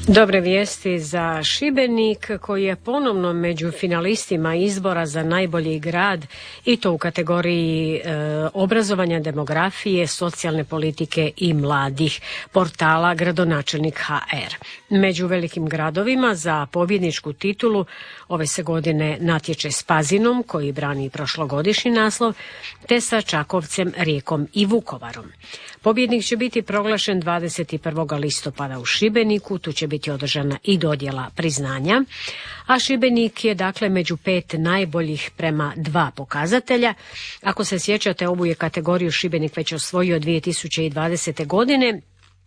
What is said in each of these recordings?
Dobre vijesti za Šibenik koji je ponovno među finalistima izbora za najbolji grad i to u kategoriji obrazovanja, demografije, socijalne politike i mladih portala Gradonačelnik HR. Među velikim gradovima za pobjedničku titulu ove se godine natječe s Pazinom koji brani prošlogodišnji naslov te sa Čakovcem, Rijekom i Vukovarom. Pobjednik će biti proglašen 21. listopada u Šibeniku, tu će biti održana i dodjela priznanja, a Šibenik je dakle među 5 najboljih prema 2 pokazatelja. Ako se sjećate, ovu je kategoriju Šibenik već osvojio 2020. godine,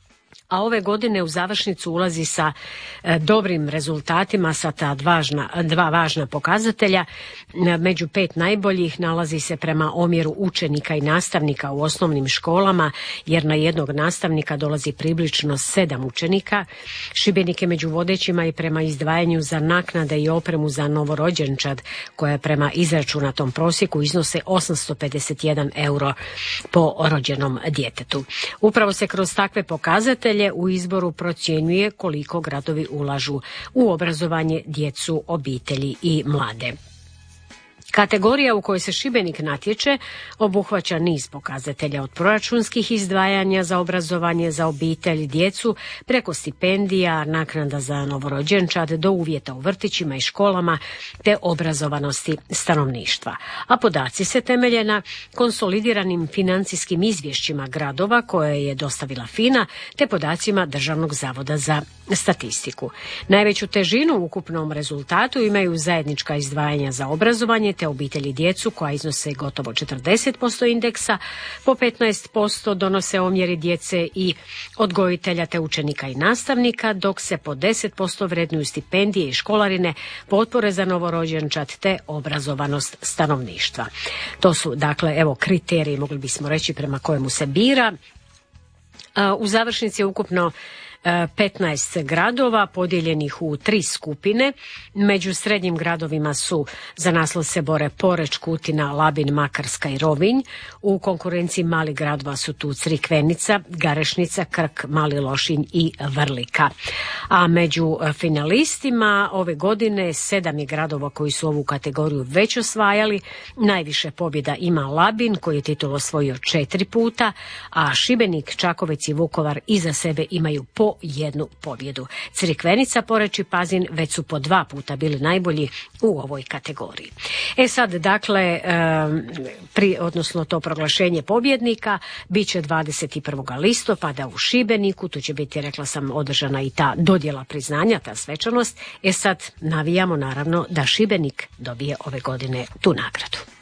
a ove godine u završnicu ulazi sa dobrim rezultatima, sa ta dva važna pokazatelja. Među 5 najboljih nalazi se prema omjeru učenika i nastavnika u osnovnim školama, jer na jednog nastavnika dolazi približno 7 učenika. Šibenik je među vodećima i prema izdvajanju za naknade i opremu za novorođenčad, koja prema izračunatom prosjeku iznose 851 euro po rođenom djetetu. Upravo se kroz takve pokazatelje u izboru procjenjuje koliko gradovi ulažu u obrazovanje, djecu, obitelji i mlade. Kategorija u kojoj se Šibenik natječe obuhvaća niz pokazatelja od proračunskih izdvajanja za obrazovanje, za obitelj, djecu, preko stipendija, naknada za novorođenčad do uvjeta u vrtićima i školama te obrazovanosti stanovništva. A podaci se temelje na konsolidiranim financijskim izvješćima gradova koje je dostavila FINA te podacima Državnog zavoda za statistiku. Najveću težinu u ukupnom rezultatu imaju zajednička izdvajanja za obrazovanje te obitelji, djecu koja iznose gotovo 40% indeksa, po 15% donose omjeri djece i odgojitelja te učenika i nastavnika, dok se po 10% vrednuju stipendije i školarine, potpore za novorođenčad te obrazovanost stanovništva. To su dakle kriteriji, mogli bismo reći, prema kojemu se bira. U završnici je ukupno 15 gradova podijeljenih u 3 skupine. Među srednjim gradovima su za naslov se bore Poreč, Kutina, Labin, Makarska i Rovinj. U konkurenciji malih gradova su tu Crikvenica, Garešnica, Krk, Mali Lošinj i Vrlika. A među finalistima ove godine 7 je gradova koji su ovu kategoriju već osvajali. Najviše pobjeda ima Labin koji je titul osvojio 4 puta, a Šibenik, Čakovec i Vukovar iza sebe imaju po 1 pobjedu. Crikvenica, Poreč i Pazin već su po 2 puta bili najbolji u ovoj kategoriji. Sad, dakle, odnosno to proglašenje pobjednika bit će 21. listopada u Šibeniku. Tu će biti, rekla sam, održana i ta dodjela priznanja, ta svečanost. Sad navijamo naravno da Šibenik dobije ove godine tu nagradu.